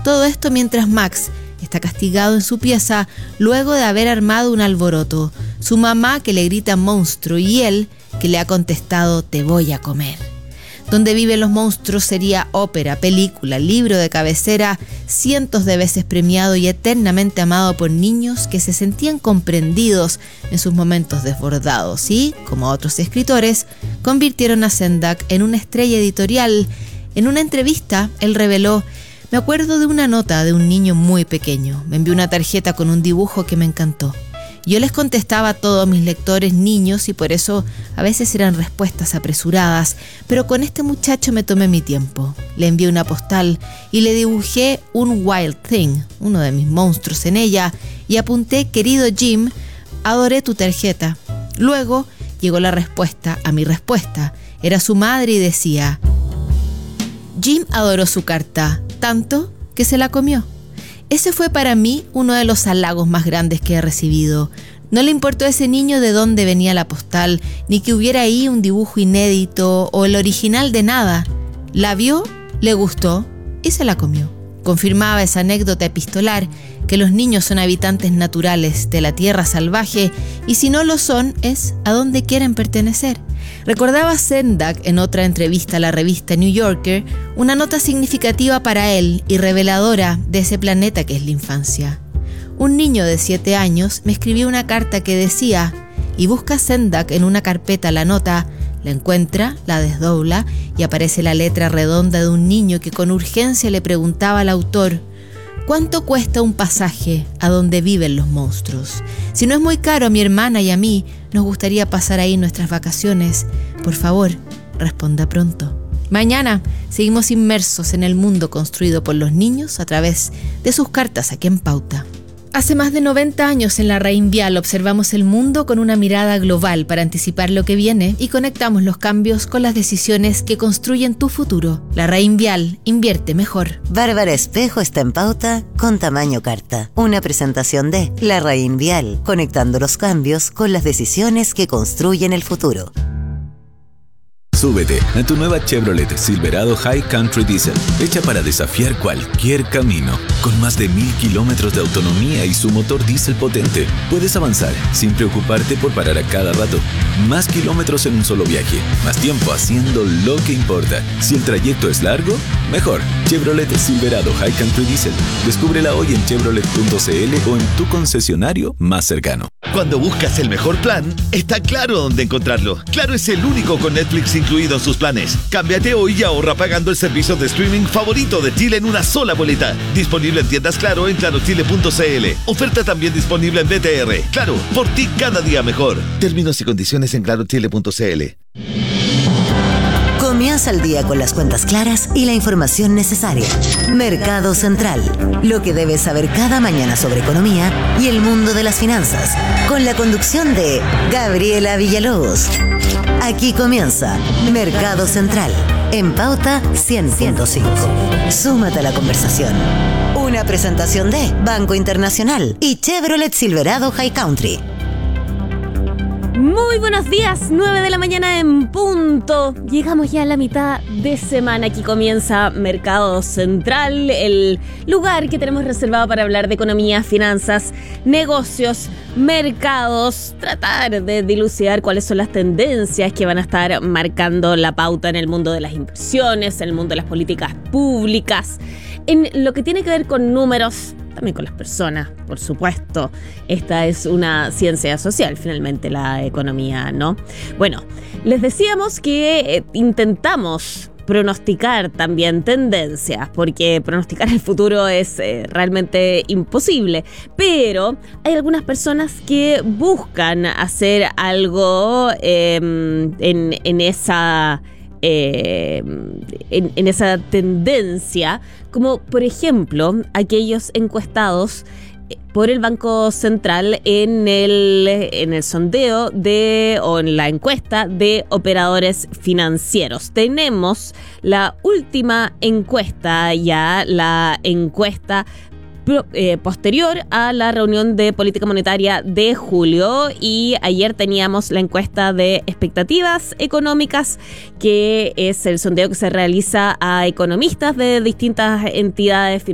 Todo esto mientras Max está castigado en su pieza luego de haber armado un alboroto. Su mamá que le grita monstruo y él que le ha contestado te voy a comer. Donde viven los monstruos sería ópera, película, libro de cabecera, cientos de veces premiado y eternamente amado por niños que se sentían comprendidos en sus momentos desbordados y, como otros escritores, convirtieron a Sendak en una estrella editorial. En una entrevista, él reveló: me acuerdo de una nota de un niño muy pequeño. Me envió una tarjeta con un dibujo que me encantó. Yo les contestaba a todos mis lectores niños y por eso a veces eran respuestas apresuradas, pero con este muchacho me tomé mi tiempo. Le envié una postal y le dibujé un Wild Thing, uno de mis monstruos en ella, y apunté: querido Jim, adoré tu tarjeta. Luego llegó la respuesta a mi respuesta. Era su madre y decía: Jim adoró su carta, tanto que se la comió. Ese fue para mí uno de los halagos más grandes que he recibido. No le importó a ese niño de dónde venía la postal, ni que hubiera ahí un dibujo inédito o el original de nada. La vio, le gustó y se la comió. Confirmaba esa anécdota epistolar que los niños son habitantes naturales de la tierra salvaje y si no lo son es a donde quieren pertenecer. Recordaba Sendak en otra entrevista a la revista New Yorker una nota significativa para él y reveladora de ese planeta que es la infancia. Un niño de 7 años me escribió una carta que decía, y busca Sendak en una carpeta la nota, la encuentra, la desdobla y aparece la letra redonda de un niño que con urgencia le preguntaba al autor: ¿cuánto cuesta un pasaje a donde viven los monstruos? Si no es muy caro, a mi hermana y a mí nos gustaría pasar ahí nuestras vacaciones. Por favor, responda pronto. Mañana seguimos inmersos en el mundo construido por los niños a través de sus cartas aquí en Pauta. Hace más de 90 años en la Raín Vial observamos el mundo con una mirada global para anticipar lo que viene y conectamos los cambios con las decisiones que construyen tu futuro. La Raín Vial, invierte mejor. Bárbara Espejo está en Pauta con tamaño carta. Una presentación de La Raín Vial, conectando los cambios con las decisiones que construyen el futuro. Súbete a tu nueva Chevrolet Silverado High Country Diesel, hecha para desafiar cualquier camino. Con más de 1000 kilómetros de autonomía y su motor diésel potente, puedes avanzar sin preocuparte por parar a cada rato. Más kilómetros en un solo viaje, más tiempo haciendo lo que importa. Si el trayecto es largo, mejor. Chevrolet Silverado High Country Diesel. Descúbrela hoy en chevrolet.cl o en tu concesionario más cercano. Cuando buscas el mejor plan, está Claro dónde encontrarlo. Claro es el único con Netflix incluido en sus planes. Cámbiate hoy y ahorra pagando el servicio de streaming favorito de Chile en una sola boleta. Disponible en tiendas Claro en clarochile.cl. Oferta también disponible en BTR. Claro, por ti cada día mejor. Términos y condiciones en clarochile.cl. Comienza el día con las cuentas claras y la información necesaria. Mercado Central. Lo que debes saber cada mañana sobre economía y el mundo de las finanzas. Con la conducción de Gabriela Villalobos. Aquí comienza Mercado Central. En Pauta 100.5. Súmate a la conversación. Una presentación de Banco Internacional y Chevrolet Silverado High Country. Muy buenos días, 9 de la mañana en punto. Llegamos ya a la mitad de semana. Aquí comienza Mercado Central, el lugar que tenemos reservado para hablar de economía, finanzas, negocios, mercados, tratar de dilucidar cuáles son las tendencias que van a estar marcando la pauta en el mundo de las inversiones, en el mundo de las políticas públicas, en lo que tiene que ver con números, también con las personas, por supuesto. Esta es una ciencia social, finalmente, la economía, ¿no? Bueno, les decíamos que intentamos pronosticar también tendencias, porque pronosticar el futuro es realmente imposible, pero hay algunas personas que buscan hacer algo en esa tendencia, como por ejemplo aquellos encuestados por el Banco Central en el sondeo o en la encuesta de operadores financieros. Tenemos la última encuesta ya, la encuesta posterior a la reunión de política monetaria de julio, y ayer teníamos la encuesta de expectativas económicas, que es el sondeo que se realiza a economistas de distintas entidades